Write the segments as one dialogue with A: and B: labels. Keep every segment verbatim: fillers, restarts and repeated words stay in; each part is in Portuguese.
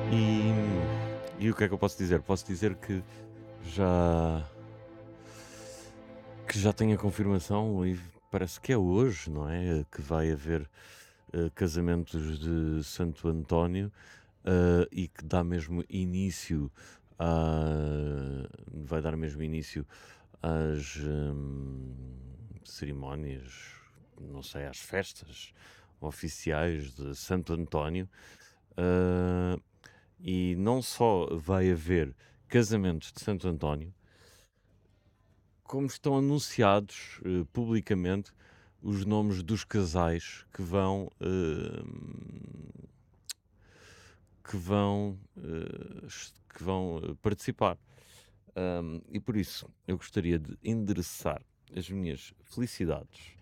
A: E, e o que é que eu posso dizer? Posso dizer que já, que já tenho a confirmação e parece que é hoje, não é? Que vai haver eh, casamentos de Santo António, eh, e que dá mesmo início a, vai dar mesmo início às hum, cerimónias, não sei, às festas oficiais de Santo António. Ah, e não só vai haver casamentos de Santo António, como estão anunciados eh, publicamente os nomes dos casais que vão eh, que vão eh, que vão eh, participar. Ahm, e por isso eu gostaria de endereçar as minhas felicidades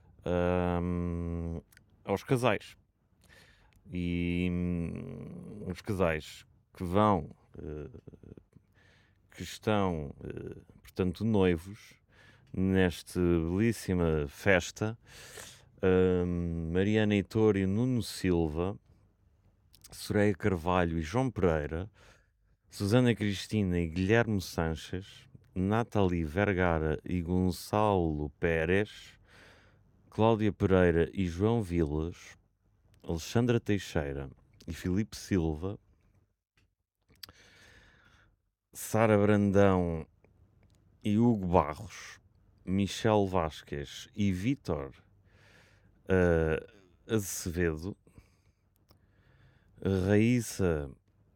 A: ahm, aos casais. E hum, os casais que vão, eh, que estão, eh, portanto, noivos nesta belíssima festa, hum, Mariana Heitor e Nuno Silva, Soraya Carvalho e João Pereira, Susana Cristina e Guilherme Sanches, Nathalie Vergara e Gonçalo Pérez, Cláudia Pereira e João Vilas, Alexandra Teixeira e Filipe Silva, Sara Brandão e Hugo Barros, Michel Vasquez e Vítor uh, Azevedo, Raíssa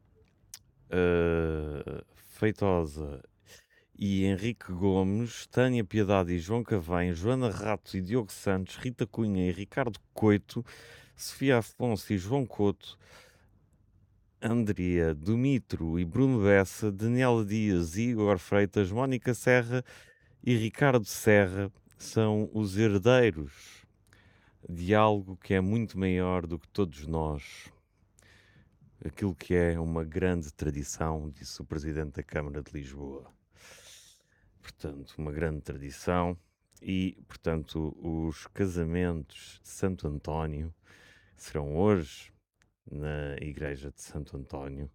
A: uh, Feitosa e Henrique Gomes, Tânia Piedade e João Cavém, Joana Rato e Diogo Santos, Rita Cunha e Ricardo Coito, Sofia Afonso e João Couto, Andrea, Dumitro e Bruno Bessa, Daniela Dias e Igor Freitas, Mónica Serra e Ricardo Serra são os herdeiros de algo que é muito maior do que todos nós. Aquilo que é uma grande tradição, disse o Presidente da Câmara de Lisboa. Portanto, uma grande tradição e, portanto, os casamentos de Santo António serão hoje na Igreja de Santo António.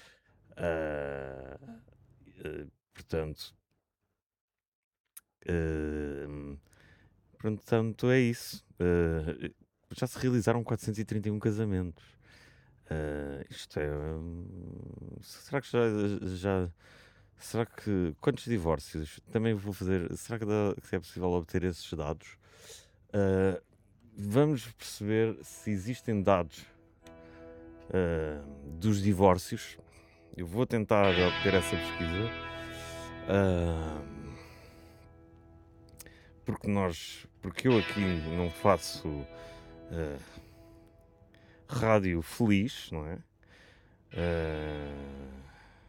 A: Uh, uh, portanto, uh, portanto, é isso. Uh, já se realizaram quatrocentos e trinta e um casamentos. Uh, isto é. hum, será que já, já. Será que. Quantos divórcios? Também vou fazer. Será que, dá, que é possível obter esses dados? Uh, vamos perceber se existem dados uh, dos divórcios. Eu vou tentar obter essa pesquisa. Uh, porque nós. Porque eu aqui não faço uh, rádio feliz, não é? Uh,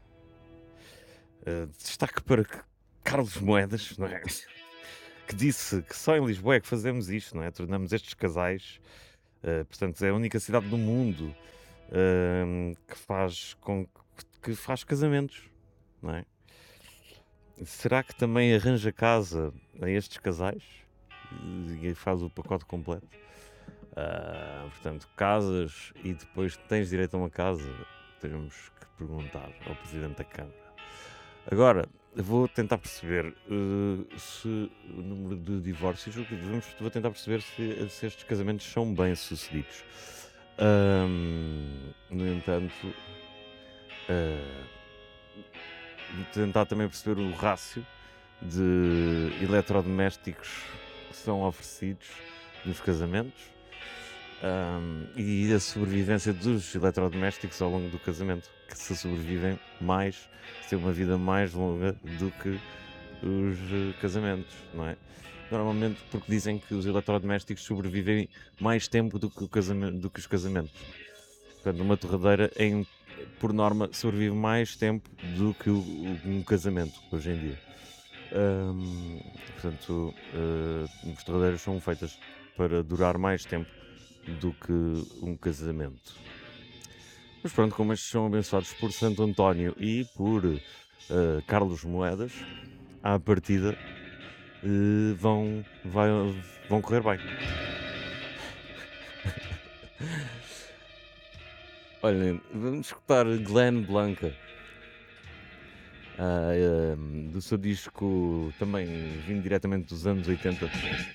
A: uh, destaque para Carlos Moedas, não é? Que disse que só em Lisboa é que fazemos isto, não é? Tornamos estes casais, uh, portanto, é a única cidade do mundo uh, que faz com que faz casamentos, não é? Será que também arranja casa a estes casais e faz o pacote completo? Uh, portanto, casas e depois tens direito a uma casa, temos que perguntar ao Presidente da Câmara. Agora, vou tentar perceber uh, se o número de divórcios, vamos, vou tentar perceber se, se estes casamentos são bem sucedidos. Um, no entanto, uh, vou tentar também perceber o rácio de eletrodomésticos que são oferecidos nos casamentos. Um, e a sobrevivência dos eletrodomésticos ao longo do casamento, que se sobrevivem mais, têm uma vida mais longa do que os uh, casamentos, não é? Normalmente porque dizem que os eletrodomésticos sobrevivem mais tempo do que, o casamento, do que os casamentos. Portanto, uma torradeira, em, por norma, sobrevive mais tempo do que o, o, um casamento, hoje em dia. Um, portanto, uh, as torradeiras são feitas para durar mais tempo do que um casamento. Mas pronto, como estes são abençoados por Santo António e por uh, Carlos Moedas, à partida uh, vão, vai, vão correr bem. Olha, vamos escutar Glenn Blanca, ah, hum, do seu disco também vindo diretamente dos anos oitenta,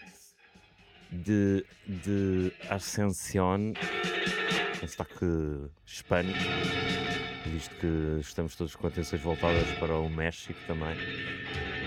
A: de, de Ascensión, um sotaque hispânico, visto que estamos todos com atenções voltadas para o México também.